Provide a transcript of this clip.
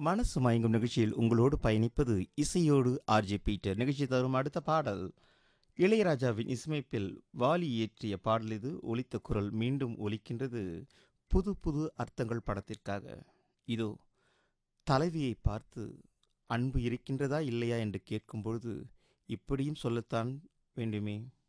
மனசு மயங்கும் நிகழ்ச்சியில் உங்களோடு பயணிப்பது இசையோடு ஆர்ஜே பீட்டர். நிகழ்ச்சி தரும் அடுத்த பாடல் இளையராஜாவின் இசையமைப்பில் வாலி இயற்றிய பாடல். இது ஒலித்த குரல் மீண்டும் ஒலிக்கின்றது புது புது அர்த்தங்கள் படத்திற்காக. இதோ தலைவியை பார்த்து அன்பு இருக்கின்றதா இல்லையா என்று கேட்கும் பொழுது இப்படியும் சொல்லத்தான் வேண்டுமே.